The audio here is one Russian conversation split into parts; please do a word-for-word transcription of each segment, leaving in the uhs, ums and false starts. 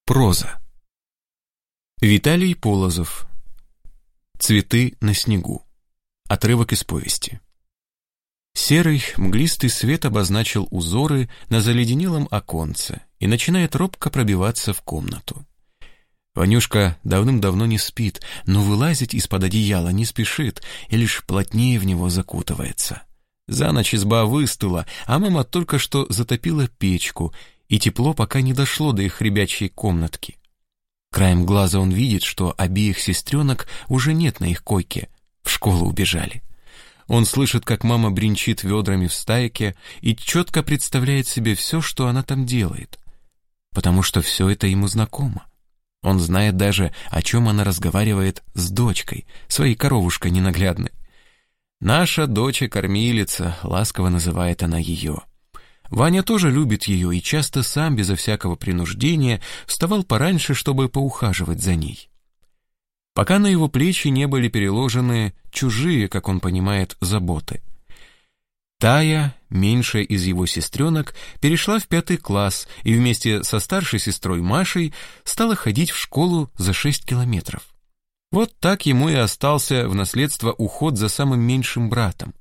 Проза. Виталий Полозов. «Цветы на снегу». Отрывок из повести. Серый, мглистый свет обозначил узоры на заледенелом оконце и начинает робко пробиваться в комнату. Ванюшка давным-давно не спит, но вылазить из-под одеяла не спешит и лишь плотнее в него закутывается. За ночь изба выстыла, а мама только что затопила печку, и тепло пока не дошло до их ребячьей комнатки. Краем глаза он видит, что обеих сестренок уже нет на их койке, в школу убежали. Он слышит, как мама бренчит ведрами в стайке и четко представляет себе все, что она там делает, потому что все это ему знакомо. Он знает даже, о чем она разговаривает с дочкой, своей коровушкой ненаглядной. «Наша дочь-кормилица», — ласково называет она ее. Ваня тоже любит ее и часто сам, безо всякого принуждения, вставал пораньше, чтобы поухаживать за ней. Пока на его плечи не были переложены чужие, как он понимает, заботы. Тая, меньшая из его сестренок, перешла в пятый класс и вместе со старшей сестрой Машей стала ходить в школу за шесть километров. Вот так ему и остался в наследство уход за самым меньшим братом.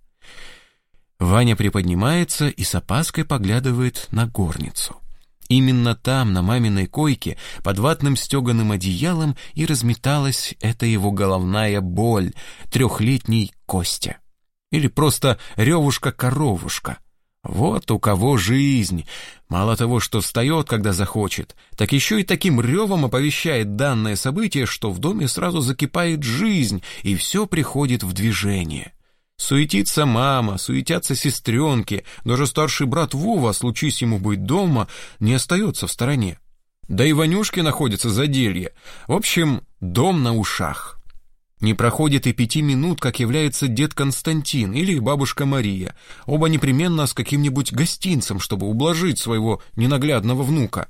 Ваня приподнимается и с опаской поглядывает на горницу. Именно там, на маминой койке, под ватным стеганым одеялом и разметалась эта его головная боль, трехлетний Костя. Или просто Ревушка-коровушка. Вот у кого жизнь. Мало того, что встает, когда захочет, так еще и таким ревом оповещает данное событие, что в доме сразу закипает жизнь, и все приходит в движение. Суетится мама, суетятся сестренки, даже старший брат Вова, случись ему быть дома, не остается в стороне. Да и Ванюшке находится заделье. В общем, дом на ушах. Не проходит и пяти минут, как является дед Константин или бабушка Мария, оба непременно с каким-нибудь гостинцем, чтобы ублажить своего ненаглядного внука.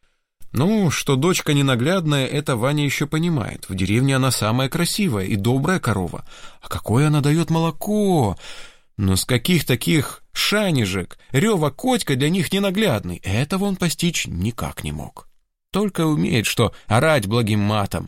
Ну, что дочка ненаглядная, это Ваня еще понимает. В деревне она самая красивая и добрая корова. А какое она дает молоко! Но с каких таких шанежек Рева Котька для них ненаглядный, этого он постичь никак не мог. Только умеет, что орать благим матом.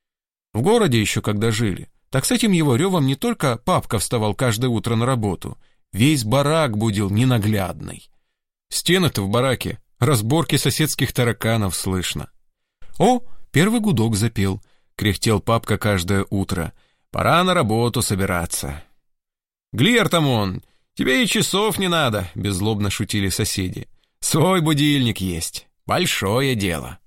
В городе еще когда жили, так с этим его ревом не только папка вставал каждое утро на работу, весь барак будил ненаглядный. Стены-то в бараке, разборки соседских тараканов слышно. О, первый гудок запел, кряхтел папка каждое утро. Пора на работу собираться. Глиартамон, тебе и часов не надо, беззлобно шутили соседи. Свой будильник есть, большое дело.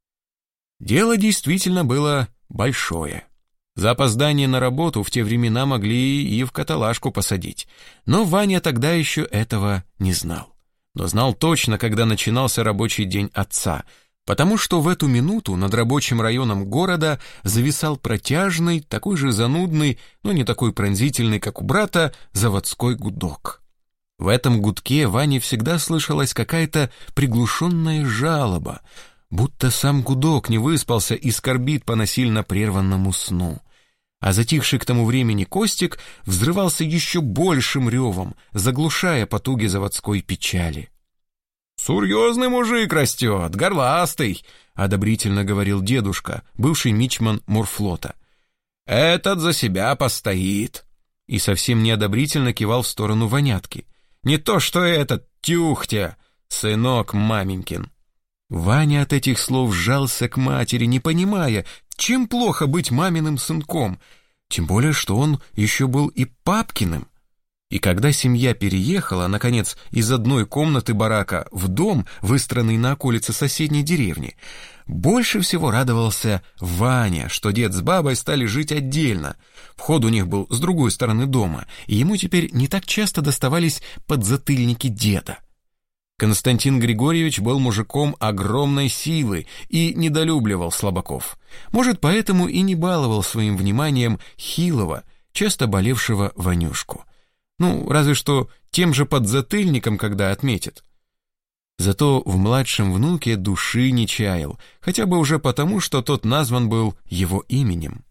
Дело действительно было большое. За опоздание на работу в те времена могли и в каталажку посадить, но Ваня тогда еще этого не знал. Но знал точно, когда начинался рабочий день отца, потому что в эту минуту над рабочим районом города зависал протяжный, такой же занудный, но не такой пронзительный, как у брата, заводской гудок. В этом гудке Ване всегда слышалась какая-то приглушенная жалоба, будто сам гудок не выспался и скорбит по насильно прерванному сну. А затихший к тому времени Костик взрывался еще большим ревом, заглушая потуги заводской печали. «Серьезный мужик растет, горластый», — одобрительно говорил дедушка, бывший мичман морфлота. «Этот за себя постоит». И совсем неодобрительно кивал в сторону Ванятки. «Не то что этот Тюхтя, сынок маменькин». Ваня от этих слов сжался к матери, не понимая, чем плохо быть маминым сынком, тем более, что он еще был и папкиным. И когда семья переехала, наконец, из одной комнаты барака в дом, выстроенный на околице соседней деревни, больше всего радовался Ваня, что дед с бабой стали жить отдельно. Вход у них был с другой стороны дома, и ему теперь не так часто доставались подзатыльники деда. Константин Григорьевич был мужиком огромной силы и недолюбливал слабаков. Может, поэтому и не баловал своим вниманием хилого, часто болевшего Ванюшку. Ну, разве что тем же подзатыльником, когда отметит. Зато в младшем внуке души не чаял, хотя бы уже потому, что тот назван был его именем.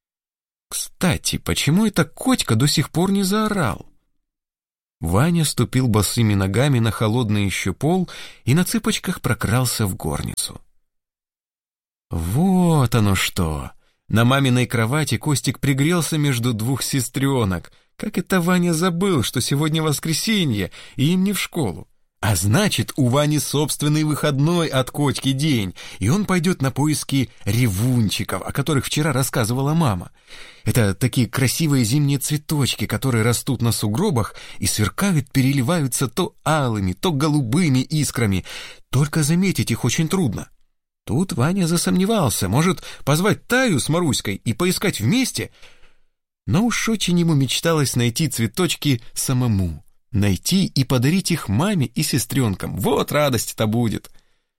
Кстати, почему это Котька до сих пор не заорал? Ваня ступил босыми ногами на холодный еще пол и на цыпочках прокрался в горницу. Вот оно что! На маминой кровати Костик пригрелся между двух сестренок. Как это Ваня забыл, что сегодня воскресенье, и им не в школу. А значит, у Вани собственный выходной от Котьки день, и он пойдет на поиски ревунчиков, о которых вчера рассказывала мама. Это такие красивые зимние цветочки, которые растут на сугробах и сверкают, переливаются то алыми, то голубыми искрами. Только заметить их очень трудно. Тут Ваня засомневался, может позвать Таю с Маруськой и поискать вместе? Но уж очень ему мечталось найти цветочки самому. Найти и подарить их маме и сестренкам. Вот радость-то будет.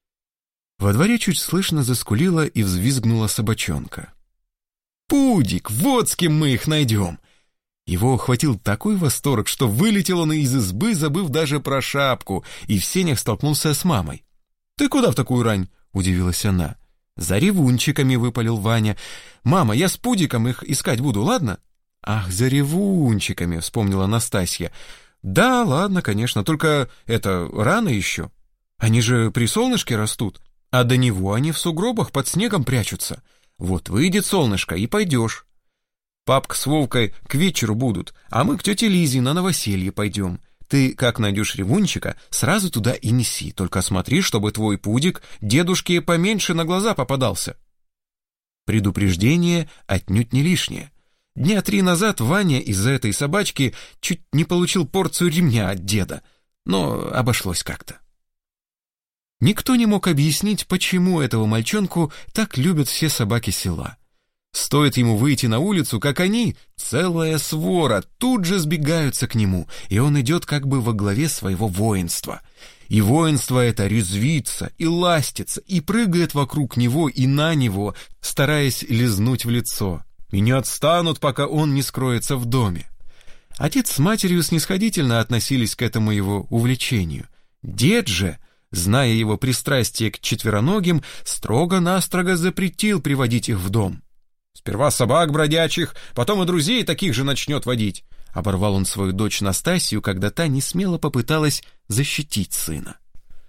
Во дворе чуть слышно заскулила и взвизгнула собачонка. «Пудик, вот с кем мы их найдем!» Его охватил такой восторг, что вылетел он из избы, забыв даже про шапку, и в сенях столкнулся с мамой. «Ты куда в такую рань?» — удивилась она. «За ревунчиками», — выпалил Ваня. «Мама, я с Пудиком их искать буду, ладно?» «Ах, за ревунчиками», — вспомнила Настасья. «Да, ладно, конечно, только это рано еще. Они же при солнышке растут, а до него они в сугробах под снегом прячутся. Вот выйдет солнышко, и пойдешь. Папка с Вовкой к вечеру будут, а мы к тете Лизе на новоселье пойдем. Ты, как найдешь ревунчика, сразу туда и неси, только смотри, чтобы твой Пудик дедушке поменьше на глаза попадался». Предупреждение отнюдь не лишнее. Дня три назад Ваня из-за этой собачки чуть не получил порцию ремня от деда, но обошлось как-то. Никто не мог объяснить, почему этого мальчонку так любят все собаки села. Стоит ему выйти на улицу, как они, целая свора, тут же сбегаются к нему, и он идет как бы во главе своего воинства. И воинство это резвится, и ластится, и прыгает вокруг него и на него, стараясь лизнуть в лицо. И не отстанут, пока он не скроется в доме. Отец с матерью снисходительно относились к этому его увлечению. Дед же, зная его пристрастие к четвероногим, строго-настрого запретил приводить их в дом. «Сперва собак бродячих, потом и друзей таких же начнет водить», — оборвал он свою дочь Настасью, когда та несмело попыталась защитить сына.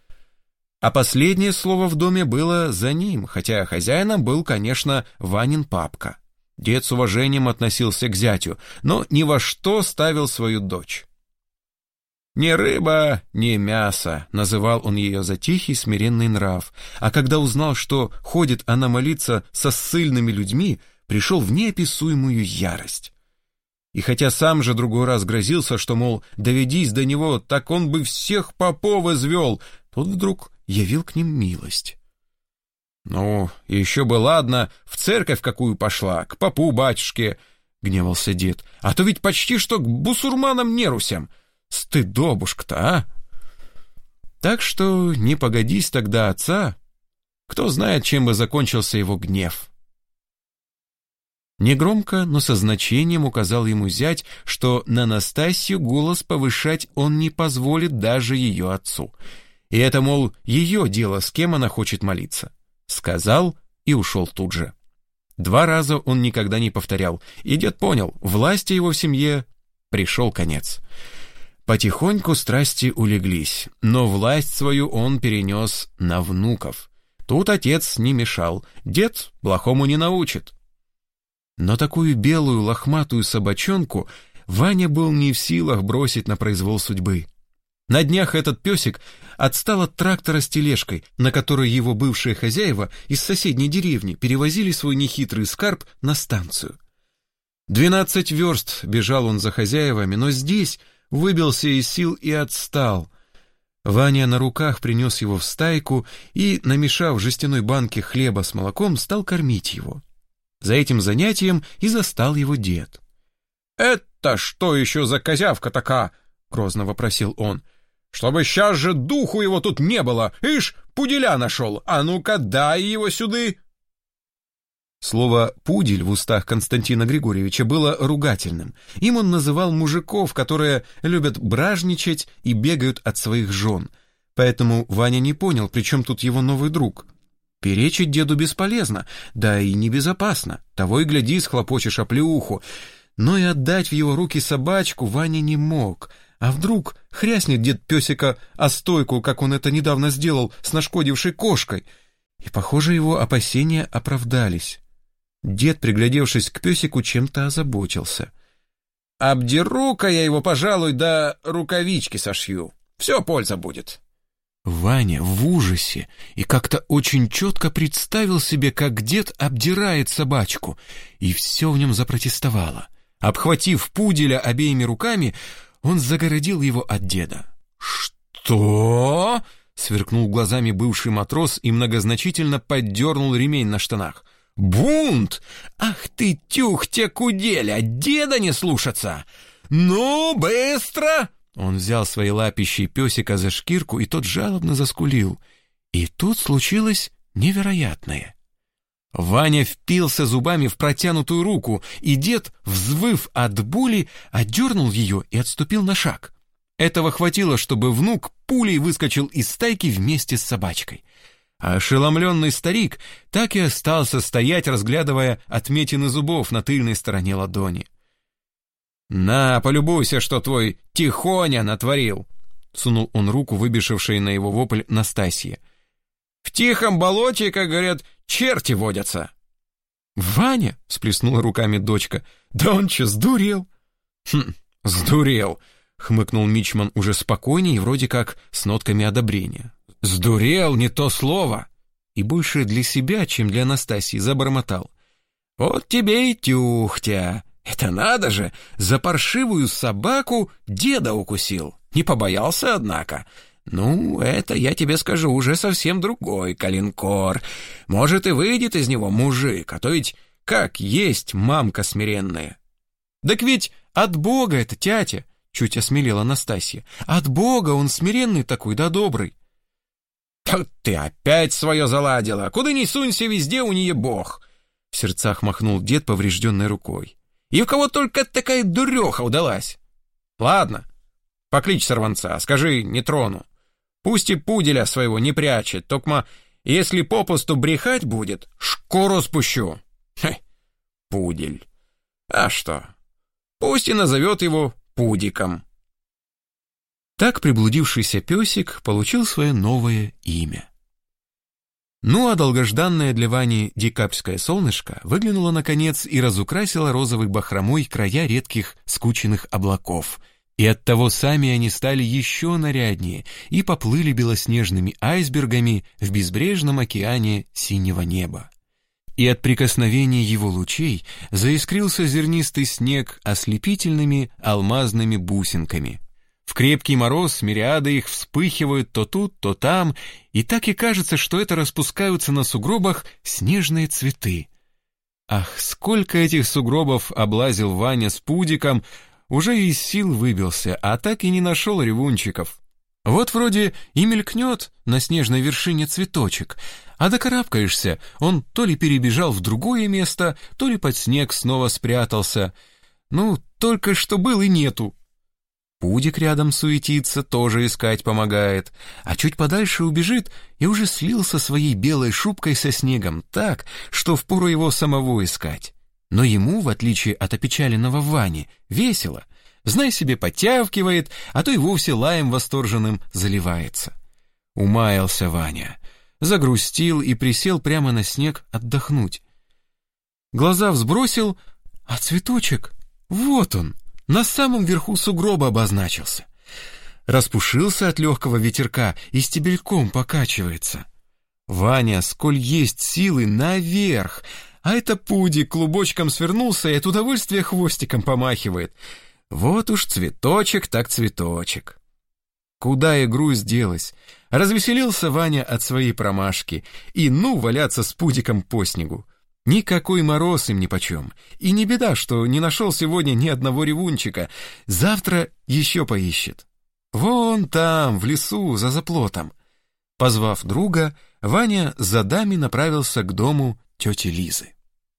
А последнее слово в доме было за ним, хотя хозяином был, конечно, Ванин папка. Дед с уважением относился к зятю, но ни во что ставил свою дочь. «Не рыба, не мясо», — называл он ее за тихий смиренный нрав, а когда узнал, что ходит она молиться со ссыльными людьми, пришел в неописуемую ярость. И хотя сам же другой раз грозился, что, мол, доведись до него, так он бы всех попов извел, тут вдруг явил к ним милость. «Ну, еще бы ладно, в церковь какую пошла, к попу батюшке», — гневался дед, «а то ведь почти что к бусурманам-нерусям. Стыдобушка-то, а!» Так что не погодись тогда отца, кто знает, чем бы закончился его гнев. Негромко, но со значением указал ему зять, что на Настасью голос повышать он не позволит даже ее отцу. И это, мол, ее дело, с кем она хочет молиться. Сказал и ушел тут же. Два раза он никогда не повторял, и дед понял, власти его в семье пришел конец. Потихоньку страсти улеглись, но власть свою он перенес на внуков. Тут отец не мешал, дед плохому не научит. Но такую белую лохматую собачонку Ваня был не в силах бросить на произвол судьбы. На днях этот песик отстал от трактора с тележкой, на которой его бывшие хозяева из соседней деревни перевозили свой нехитрый скарб на станцию. Двенадцать верст бежал он за хозяевами, но здесь выбился из сил и отстал. Ваня на руках принес его в стайку и, намешав в жестяной банке хлеба с молоком, стал кормить его. За этим занятием и застал его дед. «Это что еще за козявка такая?» — грозно вопросил он. «Чтобы сейчас же духу его тут не было! Ишь, пуделя нашел! А ну-ка, дай его сюды!» Слово «пудель» в устах Константина Григорьевича было ругательным. Им он называл мужиков, которые любят бражничать и бегают от своих жен. Поэтому Ваня не понял, при чем тут его новый друг. Перечить деду бесполезно, да и небезопасно. Того и гляди, схлопочешь оплеуху. Но и отдать в его руки собачку Ваня не мог. А вдруг хряснет дед песика о стойку, как он это недавно сделал с нашкодившей кошкой? И, похоже, его опасения оправдались. Дед, приглядевшись к песику, чем-то озаботился. «Обдеру-ка я его, пожалуй, да рукавички сошью. Все польза будет». Ваня в ужасе и как-то очень четко представил себе, как дед обдирает собачку, и все в нем запротестовало. Обхватив пуделя обеими руками, он загородил его от деда. «Что?» — сверкнул глазами бывший матрос и многозначительно поддернул ремень на штанах. «Бунт! Ах ты, тюхтя куделя, деда не слушаться! Ну, быстро!» Он взял своей лапищей песика за шкирку, и тот жалобно заскулил. И тут случилось невероятное. Ваня впился зубами в протянутую руку, и дед, взвыв от боли, отдернул ее и отступил на шаг. Этого хватило, чтобы внук пулей выскочил из стайки вместе с собачкой. А ошеломленный старик так и остался стоять, разглядывая отметины зубов на тыльной стороне ладони. «На, полюбуйся, что твой Тихоня натворил!» Сунул он руку, выбежавшей на его вопль Настасье. «В тихом болоте, как говорят, черти водятся!» «Ваня!» — всплеснула руками дочка. «Да он че, сдурел?» «Хм, сдурел!» — хмыкнул мичман уже спокойнее и вроде как с нотками одобрения. «Сдурел, не то слово!» И больше для себя, чем для Настасьи, забормотал. «Вот тебе и тюхтя! Это надо же, за паршивую собаку деда укусил. Не побоялся, однако. Ну, это, я тебе скажу, уже совсем другой калинкор. Может, и выйдет из него мужик, а то ведь как есть мамка смиренная». «Так ведь от Бога это, тятя!» — чуть осмелела Настасья. «От Бога он смиренный такой, да добрый». «Тут ты опять свое заладила. Куда ни сунься, везде у нее Бог!» В сердцах махнул дед поврежденной рукой. «И у кого только такая дуреха удалась? Ладно, покличь сорванца, скажи, не трону. Пусть и пуделя своего не прячет, токма, если попусту брехать будет, шкуру спущу». Хе, пудель. А что? Пусть и назовет его Пудиком. Так приблудившийся песик получил свое новое имя. Ну а долгожданное для Вани декабрьское солнышко выглянуло наконец и разукрасило розовой бахромой края редких скученных облаков. И оттого сами они стали еще наряднее и поплыли белоснежными айсбергами в безбрежном океане синего неба. И от прикосновения его лучей заискрился зернистый снег ослепительными алмазными бусинками. В крепкий мороз мириады их вспыхивают то тут, то там, и так и кажется, что это распускаются на сугробах снежные цветы. Ах, сколько этих сугробов облазил Ваня с Пудиком, уже из сил выбился, а так и не нашел ревунчиков. Вот вроде и мелькнет на снежной вершине цветочек, а докарабкаешься, он то ли перебежал в другое место, то ли под снег снова спрятался. Ну, только что был и нету. Пудик рядом суетится, тоже искать помогает, а чуть подальше убежит и уже слился своей белой шубкой со снегом так, что впору его самого искать. Но ему, в отличие от опечаленного Вани, весело. Знай себе, подтявкивает, а то и вовсе лаем восторженным заливается. Умаялся Ваня, загрустил и присел прямо на снег отдохнуть. Глаза взбросил, а цветочек, вот он, на самом верху сугроба обозначился. Распушился от легкого ветерка и стебельком покачивается. Ваня, сколь есть силы, наверх, а это Пудик клубочком свернулся и от удовольствия хвостиком помахивает. Вот уж цветочек так цветочек. Куда и грусть делась? Развеселился Ваня от своей промашки, и ну валяться с Пудиком по снегу. Никакой мороз им нипочем. И не беда, что не нашел сегодня ни одного ревунчика. Завтра еще поищет. Вон там, в лесу, за заплотом. Позвав друга, Ваня за дами направился к дому тети Лизы.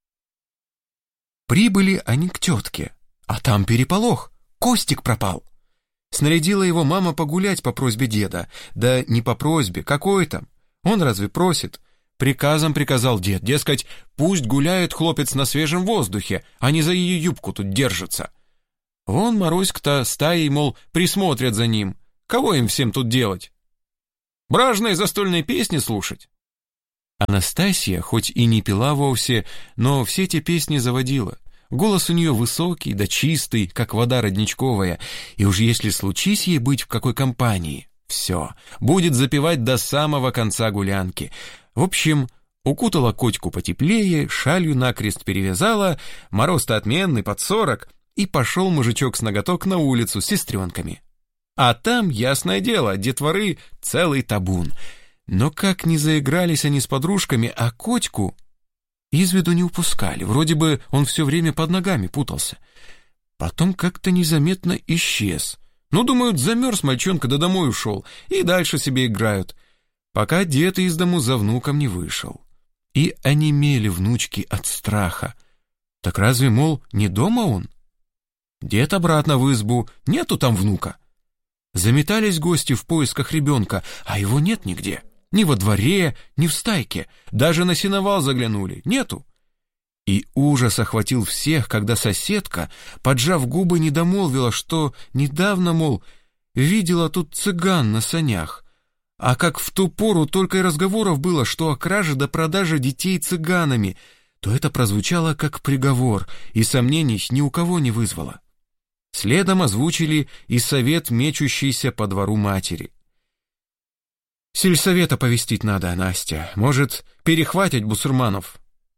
Прибыли они к тетке, а там переполох. Костик пропал. Снарядила его мама погулять по просьбе деда. Да не по просьбе, какой там? Он разве просит? Приказом приказал дед, дескать, пусть гуляет хлопец на свежем воздухе, а не за ее юбку тут держится. Вон Маруська-то стаей, мол, присмотрят за ним. Кого им всем тут делать? Бражные застольные песни слушать? Анастасия, хоть и не пела вовсе, но все те песни заводила. Голос у нее высокий, да чистый, как вода родничковая, и уж если случись ей быть в какой компании, все, будет запевать до самого конца гулянки. В общем, укутала котику потеплее, шалью накрест перевязала, мороз-то отменный, под сорок, и пошел мужичок с ноготок на улицу с сестренками. А там, ясное дело, детворы целый табун. Но как не заигрались они с подружками, а котику из виду не упускали, вроде бы он все время под ногами путался. Потом как-то незаметно исчез. Ну, думают, замерз мальчонка, да домой ушел, и дальше себе играют, пока дед из дому за внуком не вышел. И онемели внучки от страха. Так разве, мол, не дома он? Дед обратно в избу, нету там внука. Заметались гости в поисках ребенка, а его нет нигде. Ни во дворе, ни в стайке. Даже на сеновал заглянули. Нету. И ужас охватил всех, когда соседка, поджав губы, недомолвила, что недавно, мол, видела тут цыган на санях. А как в ту пору только и разговоров было, что о краже до продаже детей цыганами, то это прозвучало как приговор, и сомнений ни у кого не вызвало. Следом озвучили и совет, мечущийся по двору матери. Сельсовета повестить надо, Настя. Может, перехватить бусурманов.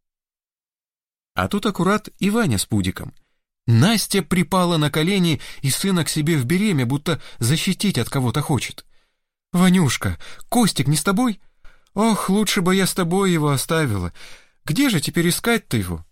А тут аккурат и Ваня с пудиком. Настя припала на колени и сына к себе в береме, будто защитить от кого-то хочет. «Ванюшка, Костик не с тобой? Ох, лучше бы я с тобой его оставила. Где же теперь искать-то его?»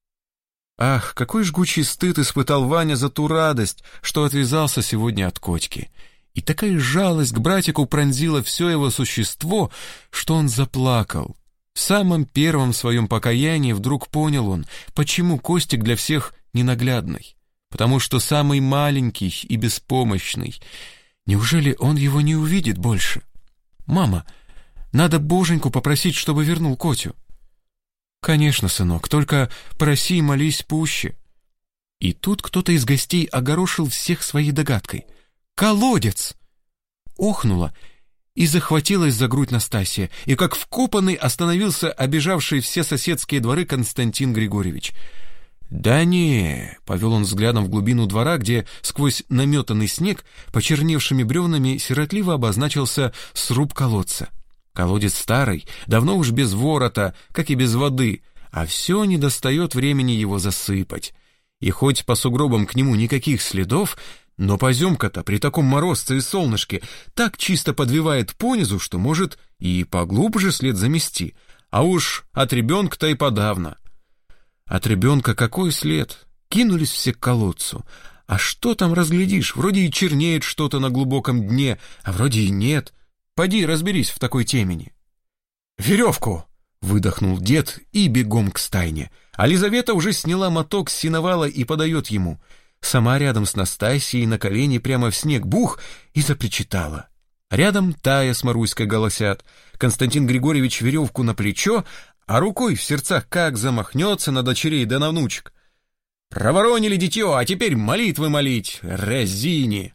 Ах, какой жгучий стыд испытал Ваня за ту радость, что отвязался сегодня от котики. И такая жалость к братику пронзила все его существо, что он заплакал. В самом первом своем покаянии вдруг понял он, почему Костик для всех ненаглядный. Потому что самый маленький и беспомощный. Неужели он его не увидит больше? «Мама, надо Боженьку попросить, чтобы вернул Котю». «Конечно, сынок, только проси и молись пуще». И тут кто-то из гостей огорошил всех своей догадкой. «Колодец!» Охнула и захватилась за грудь Настасья, и как вкопанный остановился обежавший все соседские дворы Константин Григорьевич. «Да не», — повел он взглядом в глубину двора, где сквозь наметанный снег почерневшими бревнами сиротливо обозначился сруб колодца. Колодец старый, давно уж без ворота, как и без воды, а все не достает времени его засыпать. И хоть по сугробам к нему никаких следов, но поземка-то при таком морозце и солнышке так чисто подвивает понизу, что может и поглубже след замести, а уж от ребенка-то и подавно. От ребенка какой след? Кинулись все к колодцу. А что там разглядишь? Вроде и чернеет что-то на глубоком дне, а вроде и нет. Поди разберись в такой темени. «Веревку!» — выдохнул дед и бегом к стайне. А Лизавета уже сняла моток с сеновала и подает ему. Сама рядом с Настасьей на колени прямо в снег бух и запричитала. Рядом Тая с Маруськой голосят. Константин Григорьевич веревку на плечо, а рукой в сердцах как замахнется на дочерей да на внучек. «Проворонили дитё, а теперь молитвы молить, разини!»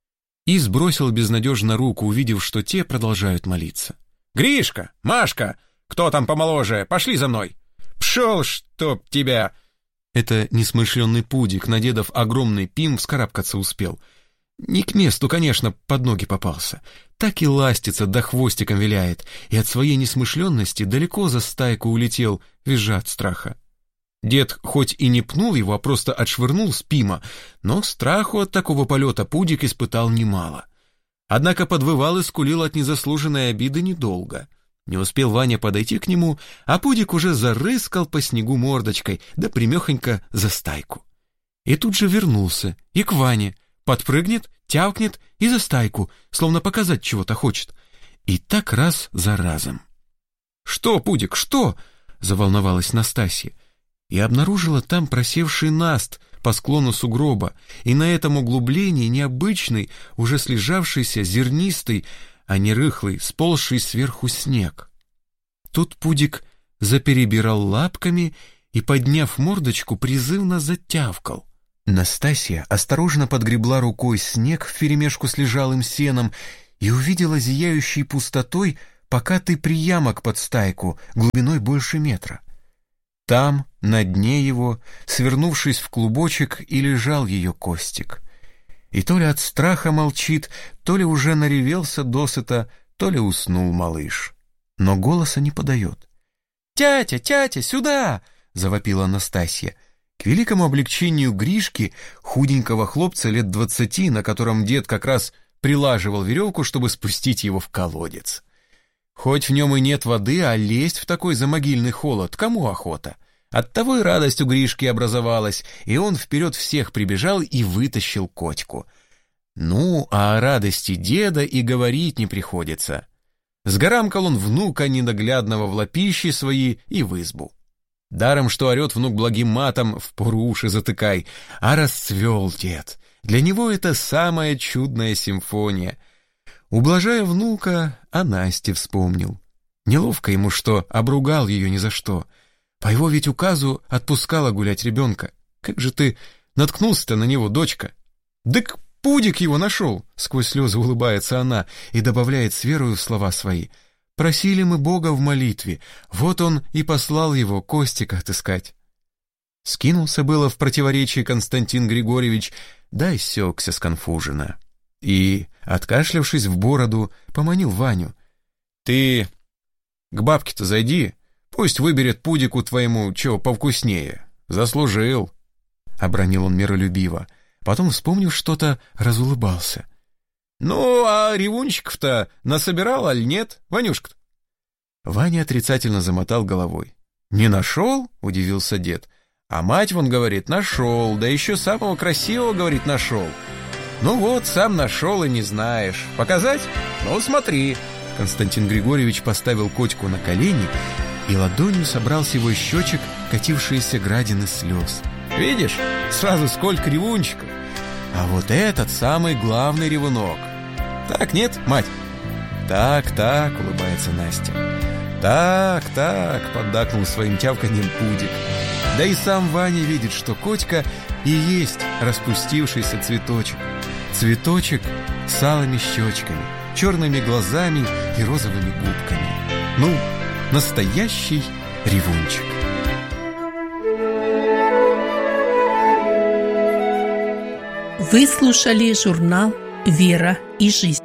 И сбросил безнадежно руку, увидев, что те продолжают молиться. «Гришка, Машка, кто там помоложе, пошли за мной! Пшел, чтоб тебя!» Это несмышленный пудик, надедав огромный пим, вскарабкаться успел. Не к месту, конечно, под ноги попался. Так и ластится, да хвостиком виляет, и от своей несмышленности далеко за стайку улетел, визжа от страха. Дед хоть и не пнул его, а просто отшвырнул с пима, но страху от такого полета пудик испытал немало. Однако подвывал и скулил от незаслуженной обиды недолго. Не успел Ваня подойти к нему, а пудик уже зарыскал по снегу мордочкой, да примехонько за стайку. И тут же вернулся и к Ване, подпрыгнет, тявкнет и за стайку, словно показать чего-то хочет. И так раз за разом. «Что, пудик, что?» — заволновалась Настасья. И обнаружила там просевший наст по склону сугроба, и на этом углублении необычный, уже слежавшийся, зернистый, а не рыхлый, сползший сверху снег. Тут пудик заперебирал лапками и, подняв мордочку, призывно затявкал. Настасья осторожно подгребла рукой снег вперемешку с лежалым сеном и увидела зияющей пустотой пока ты приямок под стайку глубиной больше метра. Там, на дне его, свернувшись в клубочек, и лежал ее Костик. И то ли от страха молчит, то ли уже наревелся досыта, то ли уснул малыш. Но голоса не подает. «Тятя, тятя, сюда!» — завопила Настасья. К великому облегчению Гришки, худенького хлопца лет двадцати, на котором дед как раз прилаживал веревку, чтобы спустить его в колодец. Хоть в нем и нет воды, а лезть в такой замогильный холод кому охота? Оттого и радость у Гришки образовалась, и он вперед всех прибежал и вытащил Котьку. Ну, а о радости деда и говорить не приходится. Сгорамкал он внука ненаглядного в лапищи свои и в избу. Даром, что орет внук благим матом, впору уши затыкай, а расцвел дед. Для него это самая чудная симфония. Ублажая внука, о Насте вспомнил. Неловко ему, что обругал ее ни за что. По его ведь указу отпускала гулять ребенка. Как же ты наткнулся-то на него, дочка? Дык пудик его нашел, сквозь слезы улыбается она и добавляет с верою в слова свои. Просили мы Бога в молитве, вот он и послал его Костика отыскать. Скинулся было в противоречии Константин Григорьевич, да и сёкся сконфуженно. И, откашлявшись в бороду, поманил Ваню. «Ты к бабке-то зайди, пусть выберет пудику твоему чего повкуснее. Заслужил», — обронил он миролюбиво. Потом, вспомнив что-то, разулыбался. «Ну, а ревунчиков-то насобирал, аль нет, Ванюшка-то?» Ваня отрицательно замотал головой. «Не нашел?» — удивился дед. «А мать, вон, говорит, нашел, да еще самого красивого, говорит, нашел». «Ну вот, сам нашел и не знаешь. Показать? Ну, смотри». Константин Григорьевич поставил Котьку на колени и ладонью собрал с его щечек катившиеся градины слез. «Видишь, сразу сколько ревунчиков. А вот этот самый главный ревунок. Так, нет, мать?» «Так, так», — улыбается Настя. «Так, так», — поддакнул своим тявканьем пудик. Да и сам Ваня видит, что Котька и есть распустившийся цветочек. Цветочек с алыми щечками, черными глазами и розовыми губками. Ну, настоящий ревунчик. Вы слушали журнал «Вера и жизнь».